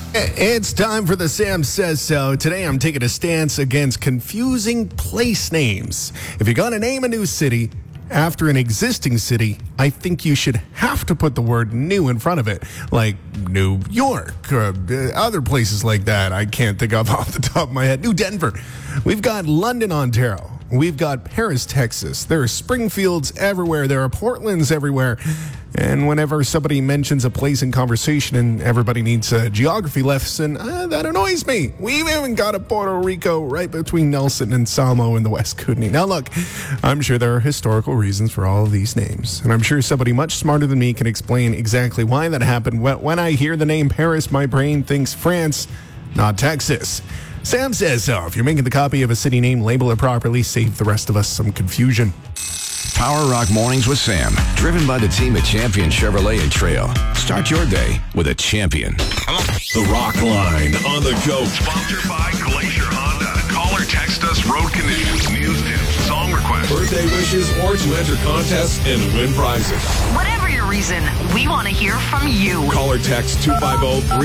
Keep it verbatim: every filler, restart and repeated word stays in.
It's time for the Sam Says So. Today I'm taking a stance against confusing place names. If you're going to name a new city after an existing city, I think you should have to put the word new in front of it, like New York or other places like that. I can't think of off the top of my head. New Denver. We've got London, Ontario. We've got Paris, Texas. There are Springfields everywhere. There are Portlands everywhere. And whenever somebody mentions a place in conversation and everybody needs a geography lesson, uh, that annoys me. We've even got a Puerto Rico right between Nelson and Salmo in the West Kootenay. Now, look, I'm sure there are historical reasons for all of these names. And I'm sure somebody much smarter than me can explain exactly why that happened. When I hear the name Paris, my brain thinks France, not Texas. Sam Says So. If you're making the copy of a city name, label it properly. Save the rest of us some confusion. Power Rock Mornings with Sam, driven by the team at Champion Chevrolet and Trail. Start your day with a champion. The Rock Line on the go. Sponsored by Glacier Honda. Call or text us road conditions, news tips, song requests, birthday wishes, or to enter contests and win prizes. Whatever your reason, we want to hear from you. Call or text two five zero, three